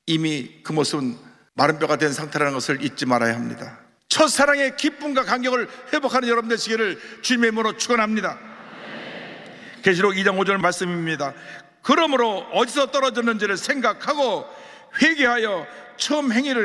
이미 그 모습은 마른 뼈가 된 상태라는 것을 잊지 말아야 합니다. 첫사랑의 기쁨과 감격을 회복하는 여러분 되시기를 주님의 이름으로 축원합니다. 계시록 2장 5절 말씀입니다. 그러므로 어디서 떨어졌는지를 생각하고 회개하여 처음 행위를